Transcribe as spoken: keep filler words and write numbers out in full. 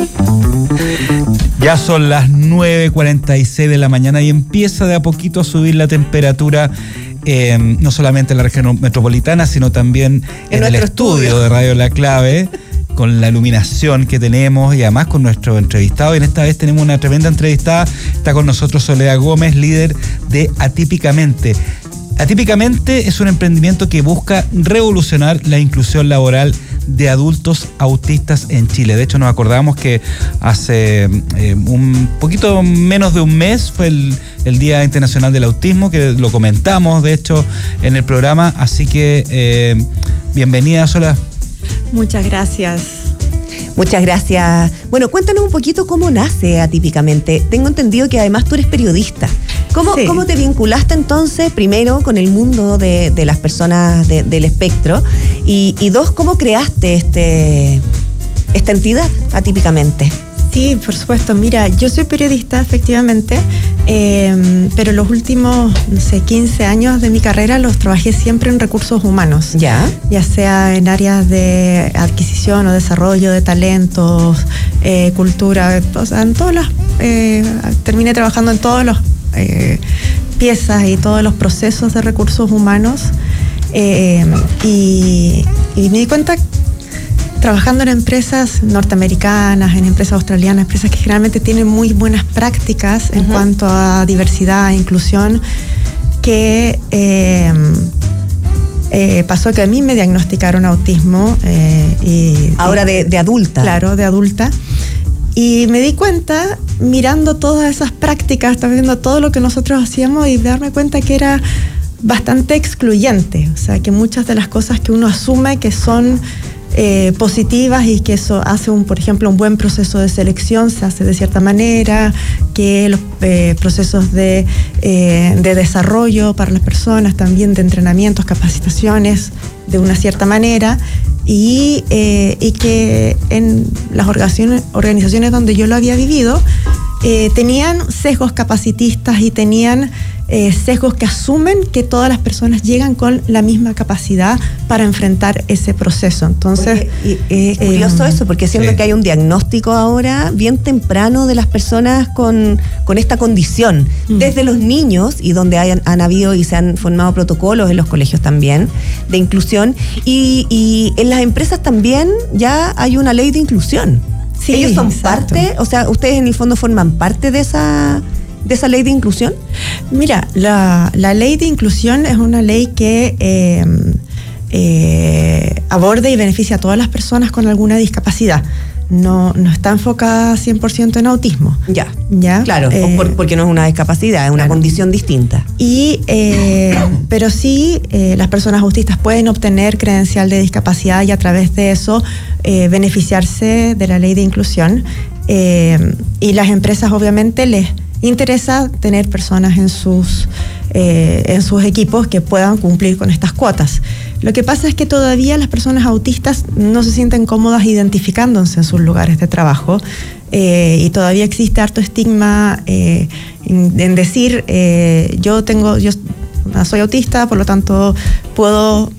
Ya son las nueve cuarenta y seis de la mañana y empieza de a poquito a subir la temperatura, eh, no solamente en la región metropolitana, sino también en, en el estudio, estudio de Radio La Clave, con la iluminación que tenemos y además con nuestro entrevistado. Y en esta vez tenemos una tremenda entrevistada. Está con nosotros Soledad Gómez, líder de Atípicamente. Atípicamente es un emprendimiento que busca revolucionar la inclusión laboral de adultos autistas en Chile. De hecho, nos acordamos que hace eh, un poquito menos de un mes fue el, el Día Internacional del Autismo, que lo comentamos, de hecho, en el programa. Así que, eh, bienvenida, Soledad. Muchas gracias. Muchas gracias. Bueno, cuéntanos un poquito cómo nace Atípicamente. Tengo entendido que además tú eres periodista. ¿Cómo, sí. ¿Cómo te vinculaste entonces, primero, con el mundo de, de las personas de, del espectro? Y, y dos, ¿cómo creaste este, esta entidad, Atípicamente? Sí, por supuesto. Mira, yo soy periodista, efectivamente, eh, pero los últimos, no sé, quince años de mi carrera los trabajé siempre en recursos humanos. Ya. Ya sea en áreas de adquisición o desarrollo de talentos, eh, cultura, o sea, en todos los... Eh, terminé trabajando en todos los... Eh, piezas y todos los procesos de recursos humanos, eh, y, y me di cuenta, trabajando en empresas norteamericanas, en empresas australianas, empresas que generalmente tienen muy buenas prácticas en uh-huh. cuanto a diversidad e inclusión, que eh, eh, pasó que a mí me diagnosticaron autismo. Eh, y, Ahora de, de adulta. Claro, de adulta. Y me di cuenta, mirando todas esas prácticas, viendo todo lo que nosotros hacíamos, y darme cuenta que era bastante excluyente. O sea, que muchas de las cosas que uno asume que son eh, positivas y que eso hace, un, por ejemplo, un buen proceso de selección, se hace de cierta manera, que los eh, procesos de, eh, de desarrollo para las personas, también de entrenamientos, capacitaciones, de una cierta manera. Y, eh, y que en las organizaciones, organizaciones donde yo lo había vivido, eh, tenían sesgos capacitistas y tenían eh, sesgos que asumen que todas las personas llegan con la misma capacidad para enfrentar ese proceso. Entonces, Oye, y, es curioso eh, eso, porque siento sí. que hay un diagnóstico ahora bien temprano de las personas con, con esta condición, mm. desde los niños, y donde hayan, han habido y se han formado protocolos en los colegios también de inclusión, y, y en las empresas también ya hay una ley de inclusión. Sí, ellos son exacto. parte, o sea, ustedes en el fondo forman parte de esa, de esa ley de inclusión. Mira, la, la ley de inclusión es una ley que eh, eh, aborda y beneficia a todas las personas con alguna discapacidad. No, no está enfocada cien por ciento en autismo. Ya, ¿Ya? Claro, eh, por, porque no es una discapacidad, es una claro. condición distinta. Y, eh, pero sí, eh, las personas autistas pueden obtener credencial de discapacidad y a través de eso eh, beneficiarse de la ley de inclusión. Eh, y las empresas obviamente les interesa tener personas en sus, eh, en sus equipos que puedan cumplir con estas cuotas. Lo que pasa es que todavía las personas autistas no se sienten cómodas identificándose en sus lugares de trabajo, eh, y todavía existe harto estigma eh, en, en decir eh, yo tengo, yo soy autista, por lo tanto puedo